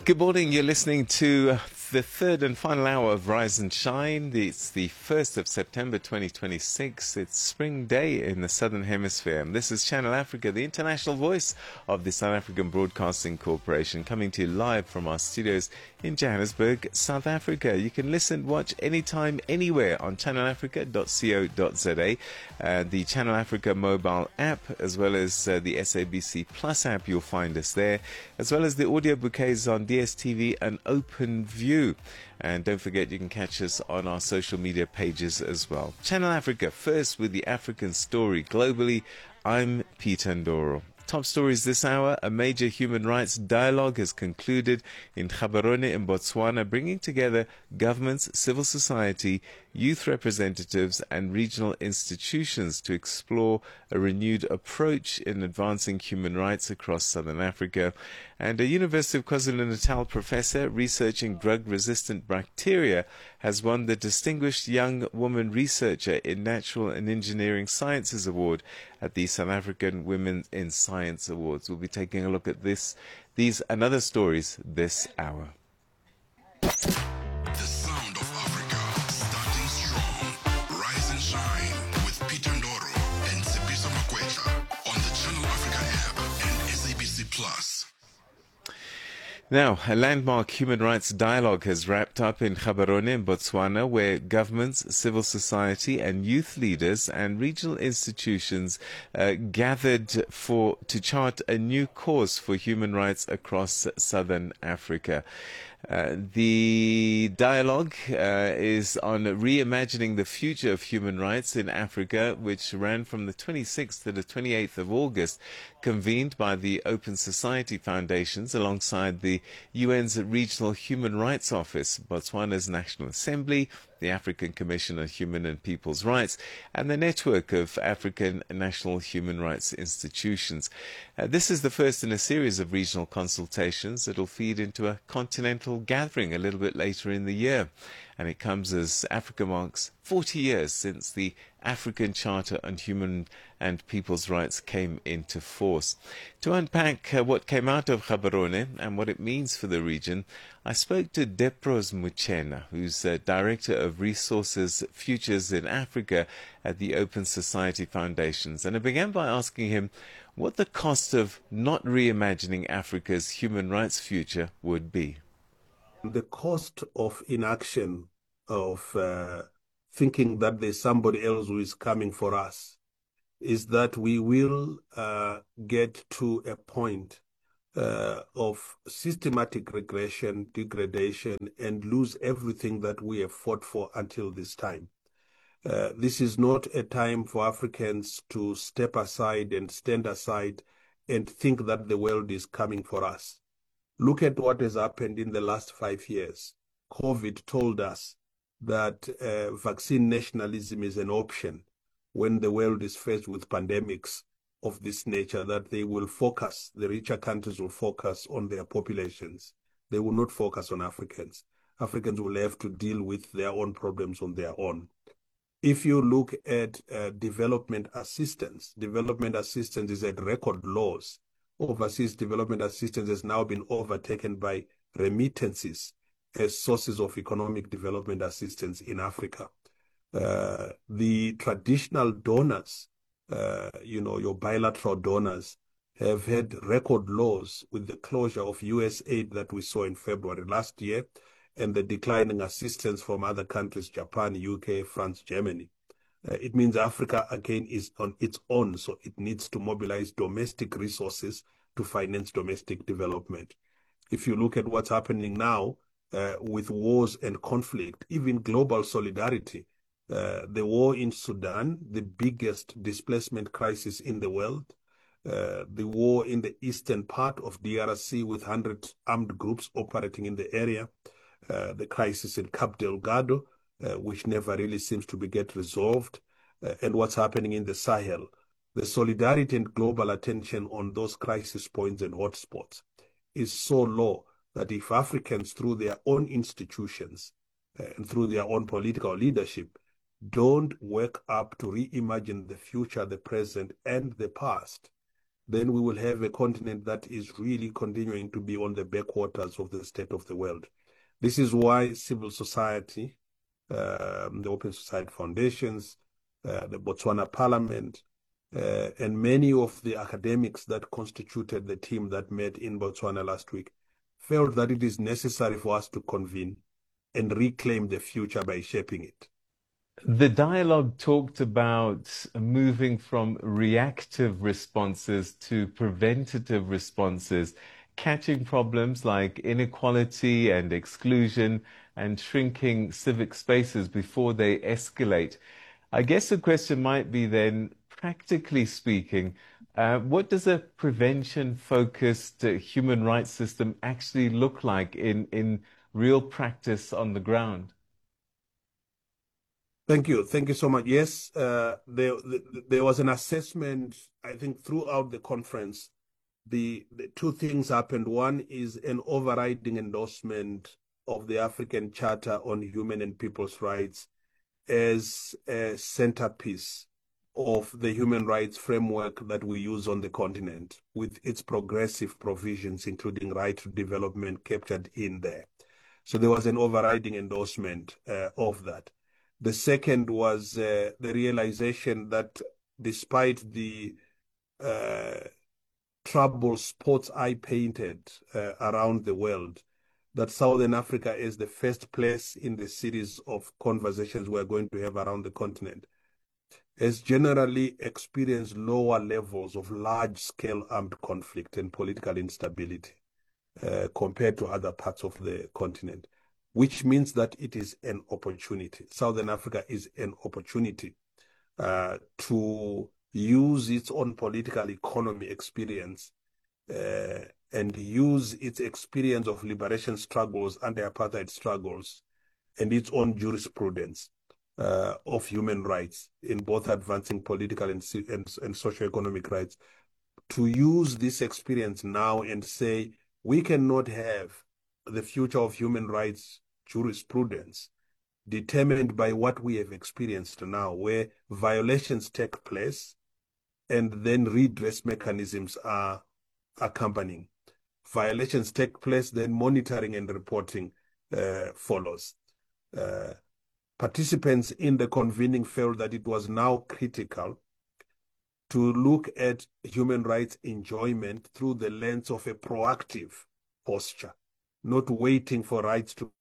Good morning. You're listening to the third and final hour of Rise and Shine. It's the 1st of September 2026. It's spring day in the Southern Hemisphere. And this is Channel Africa, the international voice of the South African Broadcasting Corporation, coming to you live from our studios in Johannesburg, South Africa. You can listen, watch anytime, anywhere on channelafrica.co.za, the Channel Africa mobile app, as well as the SABC Plus app. You'll find us there, as well as the audio bouquets on DSTV and Open View. And don't forget, you can catch us on our social media pages as well. Channel Africa, first with the African story globally. I'm Peter Ndoro. Top stories this hour: a major human rights dialogue has concluded in Gaborone in Botswana, bringing together governments, civil society, youth representatives and regional institutions to explore a renewed approach in advancing human rights across Southern Africa. And a University of KwaZulu-Natal professor researching drug-resistant bacteria has won the Distinguished Young Woman Researcher in Natural and Engineering Sciences Award at the South African Women in Science Awards. We'll be taking a look at these and other stories this hour. The sound of Africa, starting strong. Rise and shine with Peter Ndoro and Tsepiso Makwetla on the Channel Africa app and SABC Plus. Now, a landmark human rights dialogue has wrapped up in Gaborone in Botswana, where governments, civil society and youth leaders and regional institutions gathered to chart a new course for human rights across Southern Africa. The dialogue is on reimagining the future of human rights in Africa, which ran from the 26th to the 28th of August, convened by the Open Society Foundations alongside the UN's Regional Human Rights Office, Botswana's National Assembly, the African Commission on Human and People's Rights, and the network of African national human rights institutions. This is the first in a series of regional consultations that will feed into a continental gathering a little bit later in the year. And it comes as Africa marks 40 years since the African Charter on Human and People's Rights came into force. To unpack what came out of Gaborone and what it means for the region, I spoke to Depros Muchena, who's Director of Resources Futures in Africa at the Open Society Foundations. And I began by asking him what the cost of not reimagining Africa's human rights future would be. The cost of inaction, of thinking that there's somebody else who is coming for us, is that we will get to a point of systematic regression, degradation, and lose everything that we have fought for until this time. This is not a time for Africans to step aside and stand aside and think that the world is coming for us. Look at what has happened in the last 5 years. COVID told us that vaccine nationalism is an option when the world is faced with pandemics of this nature, that they will focus, the richer countries will focus on their populations. They will not focus on Africans. Africans will have to deal with their own problems on their own. If you look at development assistance is at record lows. Overseas development assistance has now been overtaken by remittances as sources of economic development assistance in Africa. The traditional donors, your bilateral donors, have had record lows with the closure of US aid that we saw in February last year and the declining assistance from other countries, Japan, UK, France, Germany. It means Africa, again, is on its own, so it needs to mobilize domestic resources to finance domestic development. If you look at what's happening now with wars and conflict, even global solidarity, the war in Sudan, the biggest displacement crisis in the world, the war in the eastern part of DRC with 100 armed groups operating in the area, the crisis in Cabo Delgado, which never really seems to get resolved, and what's happening in the Sahel. The solidarity and global attention on those crisis points and hotspots is so low that if Africans, through their own institutions and through their own political leadership, don't wake up to reimagine the future, the present, and the past, then we will have a continent that is really continuing to be on the backwaters of the state of the world. This is why civil society, the Open Society Foundations, the Botswana Parliament, and many of the academics that constituted the team that met in Botswana last week felt that it is necessary for us to convene and reclaim the future by shaping it. The dialogue talked about moving from reactive responses to preventative responses, catching problems like inequality and exclusion and shrinking civic spaces before they escalate. I guess the question might be then, practically speaking, what does a prevention-focused human rights system actually look like in real practice on the ground? Thank you. Thank you so much. Yes, there was an assessment, I think, throughout the conference. The two things happened. One is an overriding endorsement of the African Charter on Human and People's Rights as a centerpiece of the human rights framework that we use on the continent, with its progressive provisions, including right to development, captured in there. So there was an overriding endorsement of that. The second was the realization that despite the trouble spots I painted around the world, that Southern Africa is the first place in the series of conversations we're going to have around the continent, has generally experienced lower levels of large-scale armed conflict and political instability compared to other parts of the continent, which means that it is an opportunity. Southern Africa is an opportunity to use its own political economy experience and use its experience of liberation struggles and apartheid struggles and its own jurisprudence of human rights in both advancing political and socioeconomic rights, to use this experience now and say, we cannot have the future of human rights jurisprudence determined by what we have experienced now, where violations take place and then redress mechanisms are accompanying. Violations take place, then monitoring and reporting follows. Participants in the convening felt that it was now critical to look at human rights enjoyment through the lens of a proactive posture, not waiting for rights to,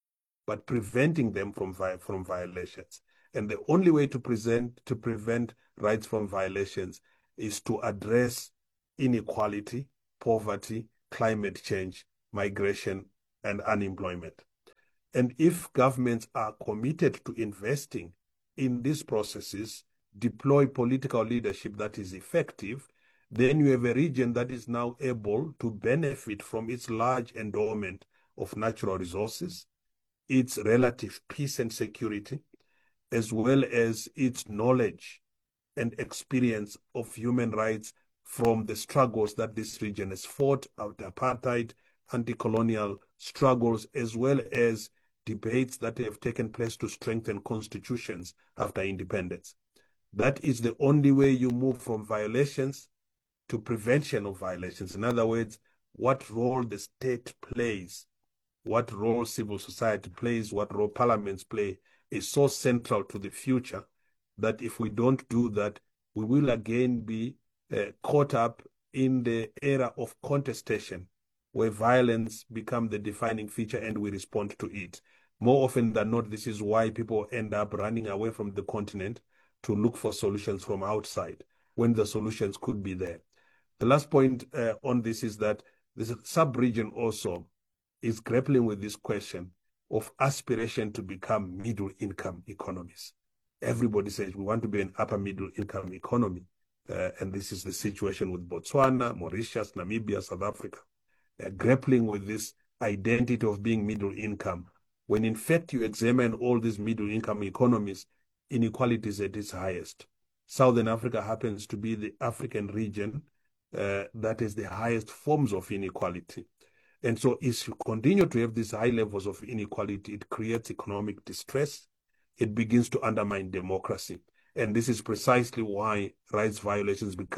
but preventing them from violations. And the only way to prevent rights from violations is to address inequality, poverty, climate change, migration, and unemployment. And if governments are committed to investing in these processes, deploy political leadership that is effective, then you have a region that is now able to benefit from its large endowment of natural resources, its relative peace and security, as well as its knowledge and experience of human rights from the struggles that this region has fought, out apartheid, anti-colonial struggles, as well as debates that have taken place to strengthen constitutions after independence. That is the only way you move from violations to prevention of violations. In other words, what role the state plays, what role civil society plays, what role parliaments play is so central to the future that if we don't do that, we will again be caught up in the era of contestation, where violence becomes the defining feature and we respond to it. More often than not, this is why people end up running away from the continent to look for solutions from outside, when the solutions could be there. The last point on this is that this sub-region also is grappling with this question of aspiration to become middle-income economies. Everybody says we want to be an upper middle-income economy, and this is the situation with Botswana, Mauritius, Namibia, South Africa. They're grappling with this identity of being middle-income, when in fact you examine all these middle-income economies, inequality is at its highest. Southern Africa happens to be the African region that has the highest forms of inequality. And so if you continue to have these high levels of inequality, it creates economic distress. It begins to undermine democracy. And this is precisely why rights violations become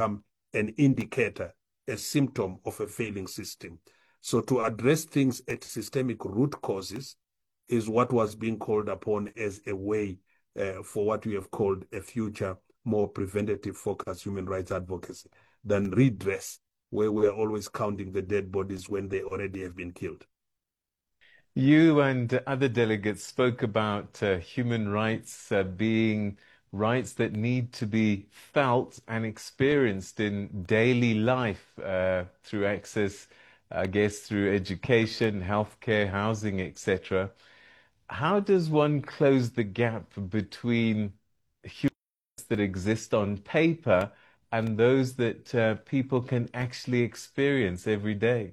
an indicator, a symptom of a failing system. So to address things at systemic root causes is what was being called upon as a way for what we have called a future, more preventative focused human rights advocacy than redress, where we're always counting the dead bodies when they already have been killed. You and other delegates spoke about human rights being rights that need to be felt and experienced in daily life through access, I guess, through education, healthcare, housing, etc. How does one close the gap between human rights that exist on paper and those that people can actually experience every day?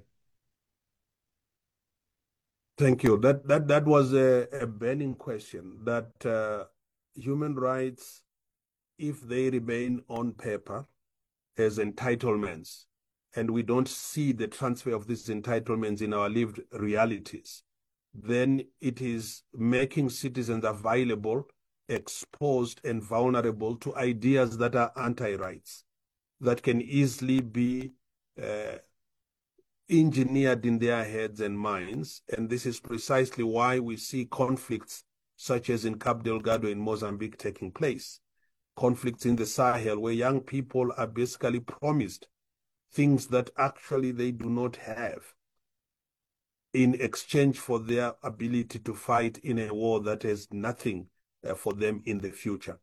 Thank you. That was a burning question. That human rights, if they remain on paper as entitlements, and we don't see the transfer of these entitlements in our lived realities, then it is making citizens available, exposed, and vulnerable to ideas that are anti-rights, that can easily be engineered in their heads and minds. And this is precisely why we see conflicts such as in Cabo Delgado in Mozambique taking place, conflicts in the Sahel where young people are basically promised things that actually they do not have in exchange for their ability to fight in a war that has nothing for them in the future.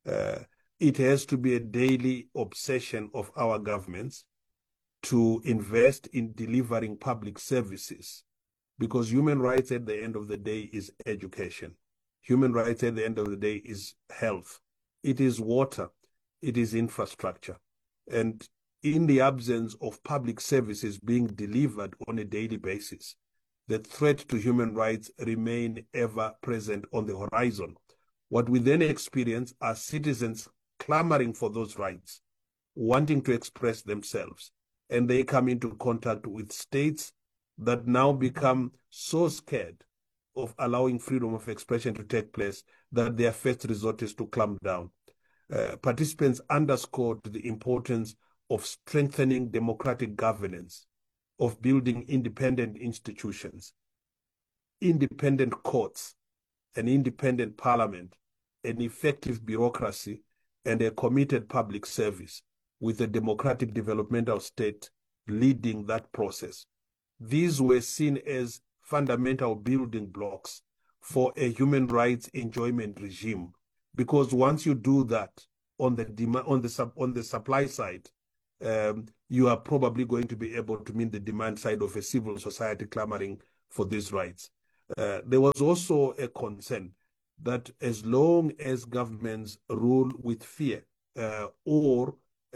It has to be a daily obsession of our governments to invest in delivering public services, because human rights at the end of the day is education. Human rights at the end of the day is health. It is water. It is infrastructure. And in the absence of public services being delivered on a daily basis, the threat to human rights remain ever present on the horizon. What we then experience are citizens clamoring for those rights, wanting to express themselves, and they come into contact with states that now become so scared of allowing freedom of expression to take place that their first resort is to clamp down. Participants underscored the importance of strengthening democratic governance, of building independent institutions, independent courts, an independent parliament, an effective bureaucracy, and a committed public service, with a democratic developmental state leading that process. These were seen as fundamental building blocks for a human rights enjoyment regime, because once you do that on the supply side, you are probably going to be able to meet the demand side of a civil society clamoring for these rights. There was also a concern that as long as governments rule with fear or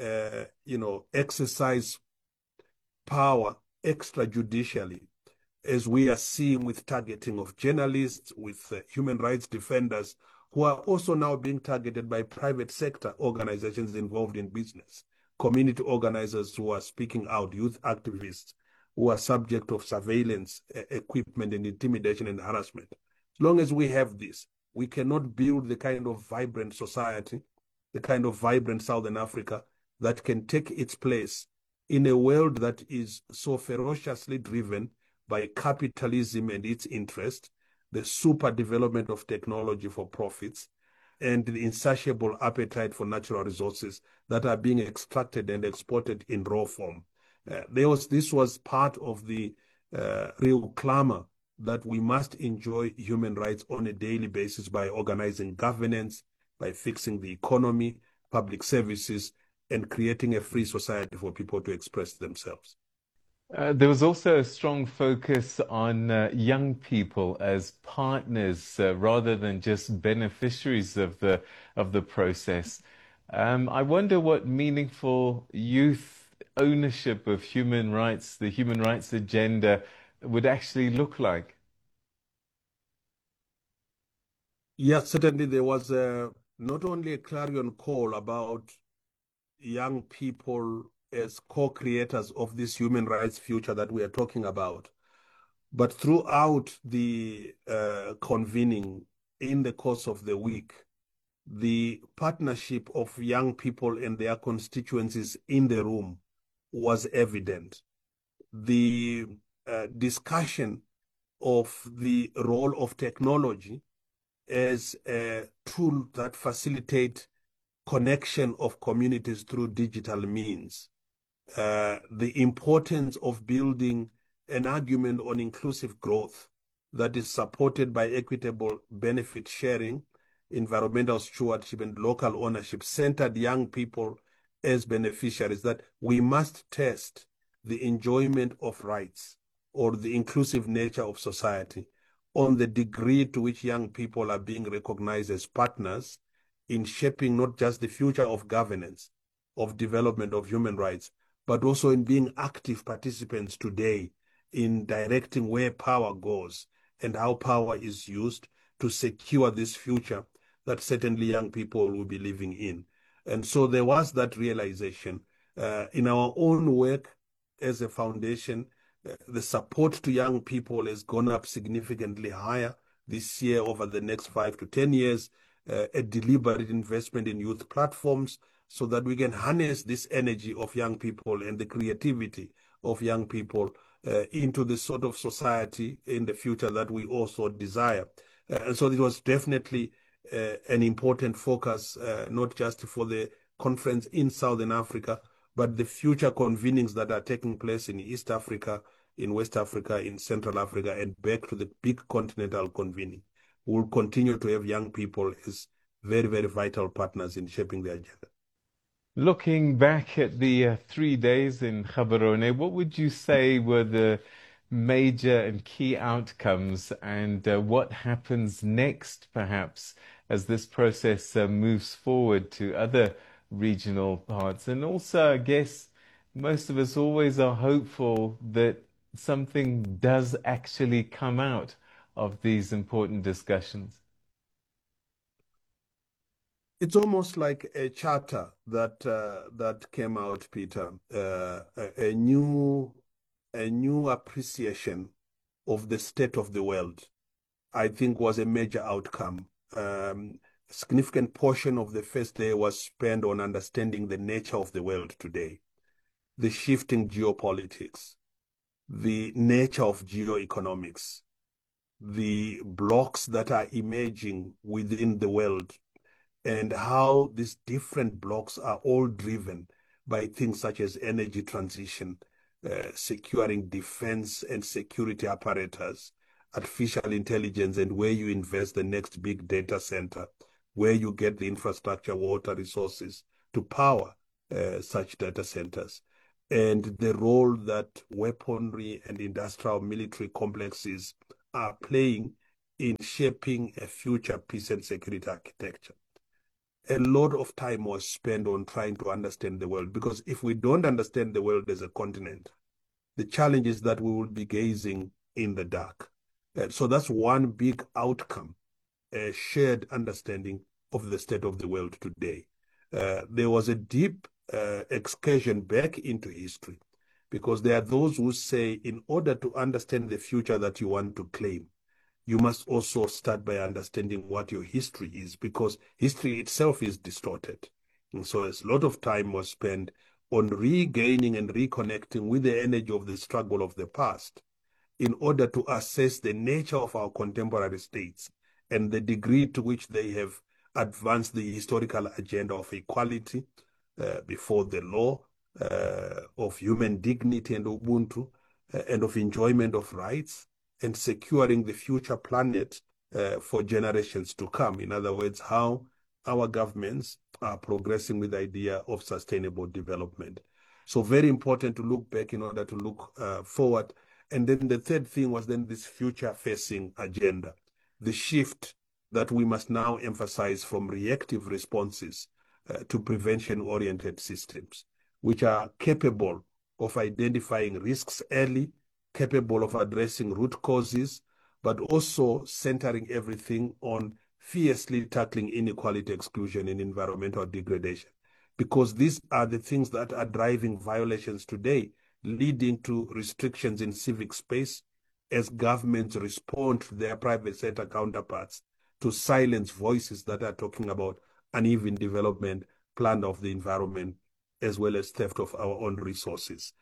exercise power extrajudicially, as we are seeing with targeting of journalists, with human rights defenders, who are also now being targeted by private sector organizations involved in business, community organizers who are speaking out, youth activists who are subject of surveillance, equipment, and intimidation and harassment. As long as we have this, we cannot build the kind of vibrant society, the kind of vibrant Southern Africa that can take its place in a world that is so ferociously driven by capitalism and its interest, the super development of technology for profits, and the insatiable appetite for natural resources that are being extracted and exported in raw form. This was part of the real clamor that we must enjoy human rights on a daily basis by organizing governance, by fixing the economy, public services, and creating a free society for people to express themselves. There was also a strong focus on young people as partners rather than just beneficiaries of the process. I wonder what meaningful youth ownership of human rights, the human rights agenda, would actually look like. Yes, certainly there was not only a clarion call about young people as co-creators of this human rights future that we are talking about, but throughout the convening in the course of the week, the partnership of young people and their constituencies in the room was evident. The discussion of the role of technology as a tool that facilitates connection of communities through digital means. The importance of building an argument on inclusive growth that is supported by equitable benefit sharing, environmental stewardship, and local ownership, centered young people as beneficiaries, that we must test the enjoyment of rights or the inclusive nature of society on the degree to which young people are being recognized as partners in shaping not just the future of governance, of development of human rights, but also in being active participants today in directing where power goes and how power is used to secure this future that certainly young people will be living in. And so there was that realization. In our own work as a foundation, the support to young people has gone up significantly higher this year over the next 5 to 10 years, a deliberate investment in youth platforms so that we can harness this energy of young people and the creativity of young people into the sort of society in the future that we also desire. And so it was definitely an important focus, not just for the conference in Southern Africa, but the future convenings that are taking place in East Africa, in West Africa, in Central Africa, and back to the big continental convening. We'll continue to have young people as very, very vital partners in shaping the agenda. Looking back at the 3 days in Gaborone, what would you say were the major and key outcomes, and what happens next, perhaps, as this process moves forward to other regional parts? And also, I guess, most of us always are hopeful that something does actually come out of these important discussions. It's almost like a charter that came out, Peter, a new appreciation of the state of the world, I think, was a major outcome. A significant portion of the first day was spent on understanding the nature of the world today, the shifting geopolitics, the nature of geoeconomics, the blocks that are emerging within the world, and how these different blocks are all driven by things such as energy transition, securing defense and security apparatus, artificial intelligence, and where you invest the next big data center, where you get the infrastructure, water resources to power such data centers, and the role that weaponry and industrial military complexes are playing in shaping a future peace and security architecture. A lot of time was spent on trying to understand the world, because if we don't understand the world as a continent, the challenge is that we will be gazing in the dark. So that's one big outcome, a shared understanding of the state of the world today. There was a deep excursion back into history, because there are those who say in order to understand the future that you want to claim, you must also start by understanding what your history is, because history itself is distorted. And so a lot of time was spent on regaining and reconnecting with the energy of the struggle of the past in order to assess the nature of our contemporary states and the degree to which they have advanced the historical agenda of equality before the law, of human dignity and Ubuntu, and of enjoyment of rights, and securing the future planet for generations to come. In other words, how our governments are progressing with the idea of sustainable development. So very important to look back in order to look forward. And then the third thing was then this future-facing agenda, the shift that we must now emphasize from reactive responses to prevention-oriented systems, which are capable of identifying risks early, capable of addressing root causes, but also centering everything on fiercely tackling inequality, exclusion, and environmental degradation. Because these are the things that are driving violations today, leading to restrictions in civic space as governments respond to their private sector counterparts to silence voices that are talking about uneven development, plunder of the environment, as well as theft of our own resources.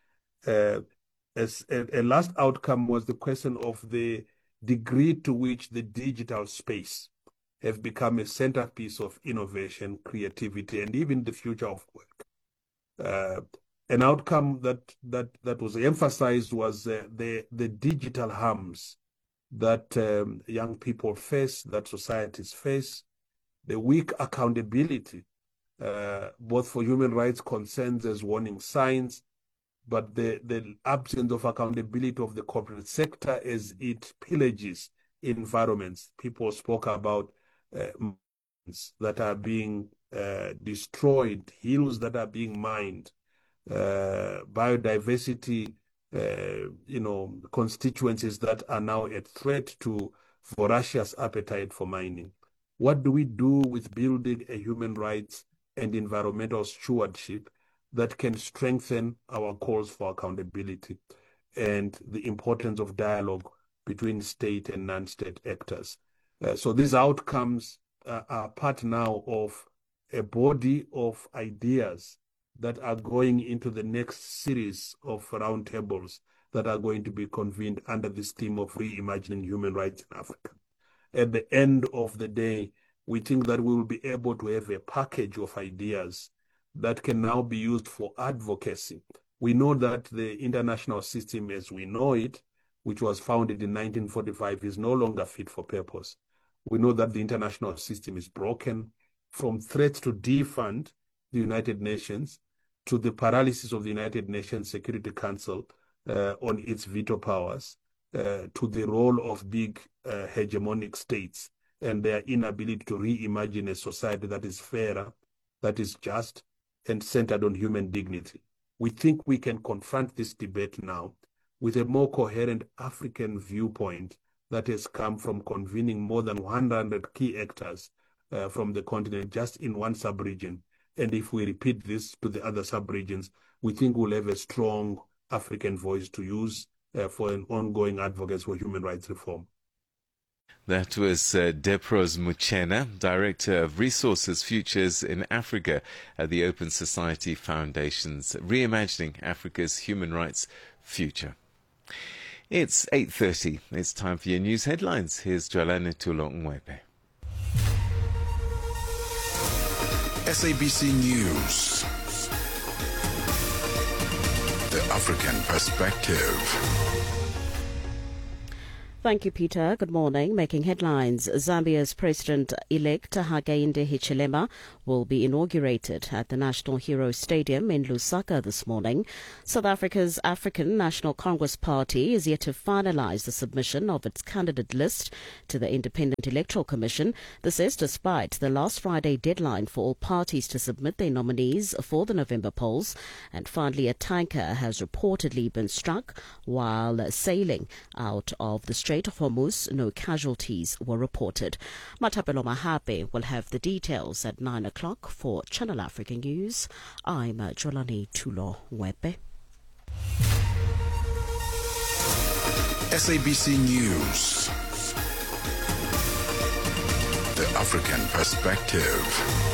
As a last outcome was the question of the degree to which the digital space have become a centerpiece of innovation, creativity, and even the future of work. An outcome that was emphasized was the digital harms that young people face, that societies face, the weak accountability, both for human rights concerns as warning signs, but the absence of accountability of the corporate sector as it pillages environments. People spoke about that are being destroyed, hills that are being mined, biodiversity, constituencies that are now at threat to voracious appetite for mining. What do we do with building a human rights and environmental stewardship that can strengthen our calls for accountability and the importance of dialogue between state and non-state actors? So these outcomes are part now of a body of ideas that are going into the next series of roundtables that are going to be convened under this theme of reimagining human rights in Africa. At the end of the day, we think that we will be able to have a package of ideas that can now be used for advocacy. We know that the international system as we know it, which was founded in 1945, is no longer fit for purpose. We know that the international system is broken, from threats to defund the United Nations to the paralysis of the United Nations Security Council on its veto powers, to the role of big hegemonic states and their inability to reimagine a society that is fairer, that is just, and centered on human dignity. We think we can confront this debate now with a more coherent African viewpoint that has come from convening more than 100 key actors from the continent just in one sub-region. And if we repeat this to the other sub-regions, we think we'll have a strong African voice to use for an ongoing advocacy for human rights reform. That was Deprose Muchena, Director of Resources Futures in Africa at the Open Society Foundation's Reimagining Africa's Human Rights Future. It's 8:30. It's time for your news headlines. Here's Jolane Tulongwepe. SABC News. The African Perspective. Thank you, Peter. Good morning. Making headlines, Zambia's President-elect Hakainde Hichilema will be inaugurated at the National Hero Stadium in Lusaka this morning. South Africa's African National Congress Party is yet to finalize the submission of its candidate list to the Independent Electoral Commission. This is despite the last Friday deadline for all parties to submit their nominees for the November polls. And finally, a tanker has reportedly been struck while sailing out of the Strait of Hormuz. No casualties were reported. Matapelo Mahape will have the details at 9 o'clock for Channel Africa News. I'm Jolani Tulongwepe. SABC News. The African Perspective.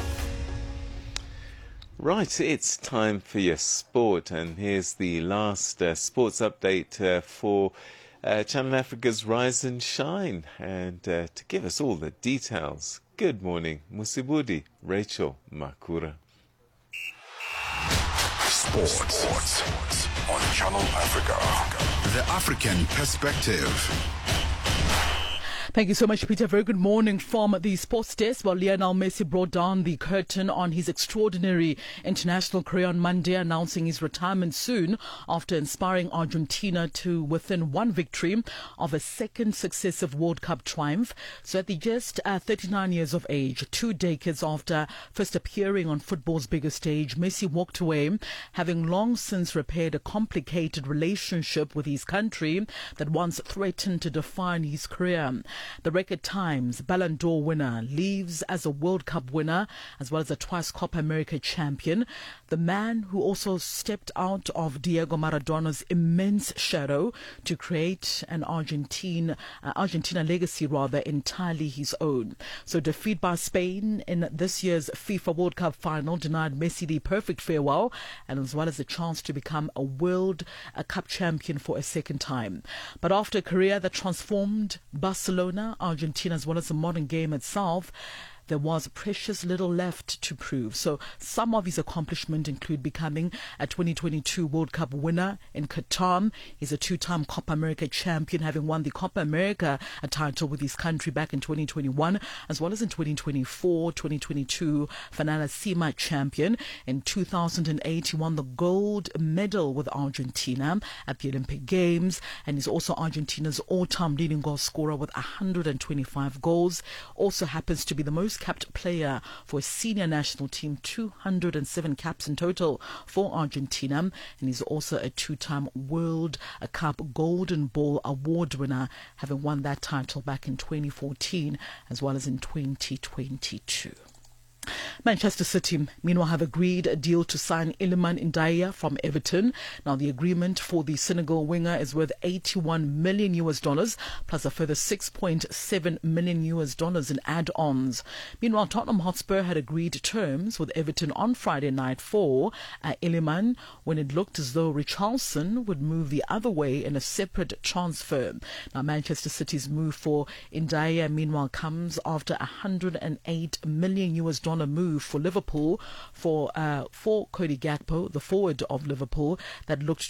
Right, it's time for your sport, and here's the last sports update for Channel Africa's Rise and Shine. And to give us all the details, good morning, Musibudi Rachel Makura. Sports on Channel Africa. The African Perspective. Thank you so much, Peter. Very good morning from the sports desk. Well, Lionel Messi brought down the curtain on his extraordinary international career on Monday, announcing his retirement soon after inspiring Argentina to within one victory of a second successive World Cup triumph. So at the just 39 years of age, 2 decades after first appearing on football's biggest stage, Messi walked away, having long since repaired a complicated relationship with his country that once threatened to define his career. The record times Ballon d'Or winner leaves as a World Cup winner as well as a twice Copa America champion. the man who also stepped out of Diego Maradona's immense shadow to create an Argentina legacy entirely his own. So defeat by Spain in this year's FIFA World Cup final denied Messi the perfect farewell, and as well as the chance to become a World Cup champion for a second time. But after a career that transformed Barcelona, Argentina, as well as the modern game itself, there was precious little left to prove. So some of his accomplishments include becoming a 2022 World Cup winner in Qatar. He's a two-time Copa America champion, having won the Copa America title with his country back in 2021, as well as in 2024, 2022 Finala Sima champion. In 2008, he won the gold medal with Argentina at the Olympic Games, and he's also Argentina's all-time leading goal scorer with 125 goals. Also happens to be the most capped player for a senior national team, 207 caps in total for Argentina, and he's also a two-time World Cup Golden Ball award winner, having won that title back in 2014 as well as in 2022. Manchester City, meanwhile, have agreed a deal to sign Iliman Ndiaye from Everton. Now, the agreement for the Senegal winger is worth $81 million plus a further $6.7 million in add-ons. Meanwhile, Tottenham Hotspur had agreed terms with Everton on Friday night for Iliman, when it looked as though Richarlison would move the other way in a separate transfer. Now, Manchester City's move for Ndiaye, meanwhile, comes after $108 million move for Liverpool for Cody Gakpo, the forward of Liverpool, that looked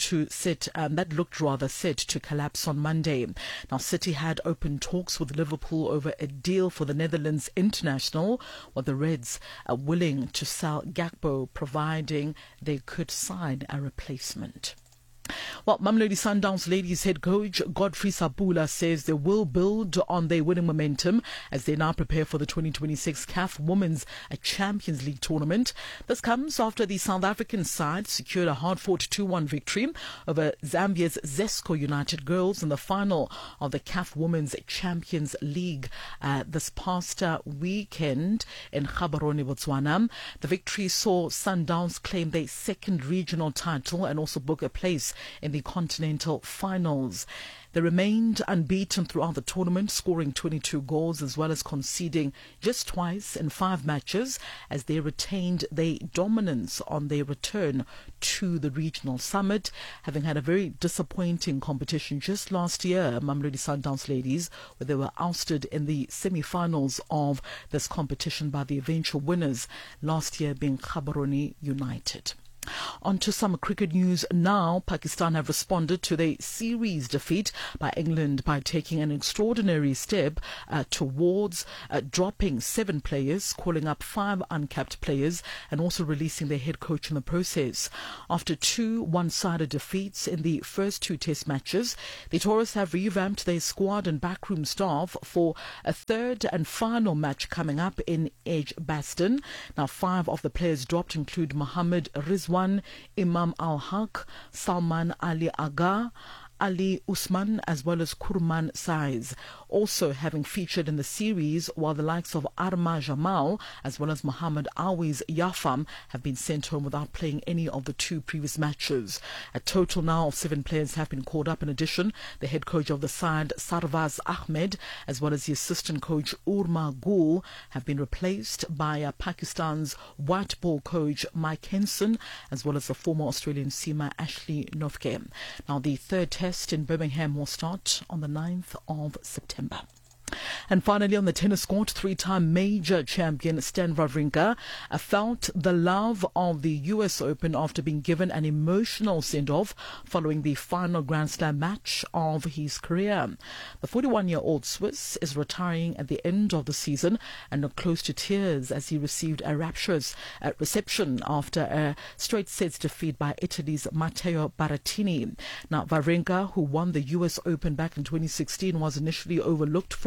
set to collapse on Monday. Now, City had opened talks with Liverpool over a deal for the Netherlands international, with the Reds willing to sell Gakpo, providing they could sign a replacement. Well, Mamelodi Sundowns ladies head coach Godfrey Sapula says they will build on their winning momentum as they now prepare for the 2026 CAF Women's Champions League tournament. This comes after the South African side secured a hard-fought 2-1 victory over Zambia's Zesco United girls in the final of the CAF Women's Champions League this past weekend in Gaborone, Botswana. The victory saw Sundowns claim their second regional title and also book a place in the continental finals. They remained unbeaten throughout the tournament, scoring 22 goals as well as conceding just twice in 5 matches, as they retained their dominance on their return to the regional summit, having had a very disappointing competition just last year, Mamelodi Sundowns ladies, where they were ousted in the semi-finals of this competition by the eventual winners, last year being Gaborone United. On to some cricket news now. Pakistan have responded to their series defeat by England by taking an extraordinary step towards dropping 7 players, calling up 5 uncapped players, and also releasing their head coach in the process. After 2 one-sided defeats in the first 2 test matches, the Tourists have revamped their squad and backroom staff for a third and final match coming up in Edgbaston. Now, 5 of the players dropped include Mohammad Rizwan, Imam Al-Haq, Salman Ali Agha, Ali Usman, as well as Kurman Saiz, also having featured in the series, while the likes of Arma Jamal as well as Muhammad Awiz Yafam have been sent home without playing any of the 2 previous matches. A total now of 7 players have been called up. In addition, the head coach of the side, Sarvaz Ahmed, as well as the assistant coach Urma Gul, have been replaced by Pakistan's white ball coach Mike Henson, as well as the former Australian seamer Ashley Novke. Now, the third test in Birmingham will start on the 9th of September. And finally, on the tennis court, 3-time major champion Stan Wawrinka felt the love of the US Open after being given an emotional send-off following the final Grand Slam match of his career. The 41-year-old Swiss is retiring at the end of the season and looked close to tears as he received a rapturous reception after a straight sets defeat by Italy's Matteo Berrettini. Now, Wawrinka, who won the US Open back in 2016, was initially overlooked for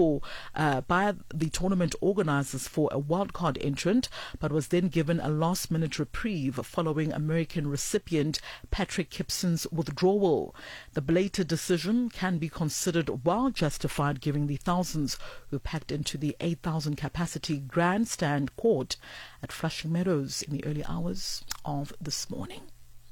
by the tournament organizers for a wildcard entrant, but was then given a last-minute reprieve following American recipient Patrick Gibson's withdrawal. The belated decision can be considered well justified given the thousands who packed into the 8,000 capacity grandstand court at Flushing Meadows in the early hours of this morning.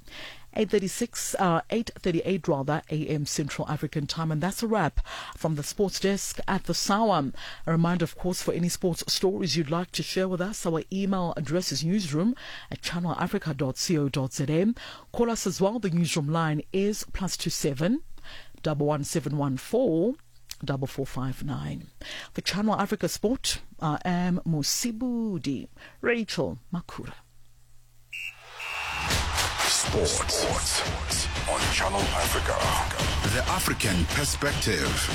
8:38 a.m. Central African time, and that's a wrap from the sports desk at the SAWA. A reminder, of course, for any sports stories you'd like to share with us, our email address is newsroom@channelafrica.co.za. Call us as well. The newsroom line is +27 11714 4459. For Channel Africa Sport, I am Musibudi Rachel Makura. Sports on Channel Africa. The African Perspective.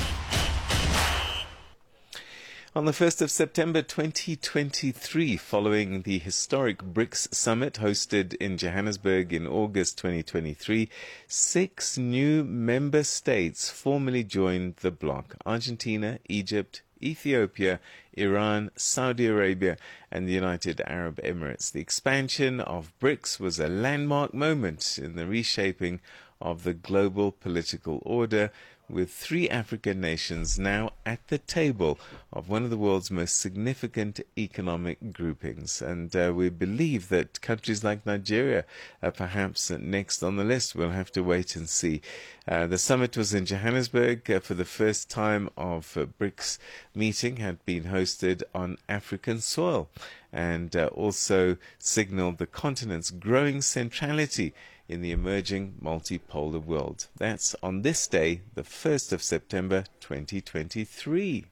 On the 1st of September 2023, following the historic BRICS summit hosted in Johannesburg in August 2023, 6 new member states formally joined the bloc: Argentina, Egypt, Ethiopia, Iran, Saudi Arabia, and the United Arab Emirates. The expansion of BRICS was a landmark moment in the reshaping of the global political order, with 3 African nations now at the table of one of the world's most significant economic groupings. And we believe that countries like Nigeria are perhaps next on the list. We'll have to wait and see. The summit was in Johannesburg for the first time of BRICS meeting, had been hosted on African soil, and also signaled the continent's growing centrality in the emerging multipolar world. That's on this day, the 1st of September 2023.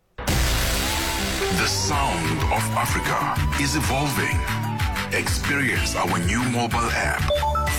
The sound of Africa is evolving. Experience our new mobile app.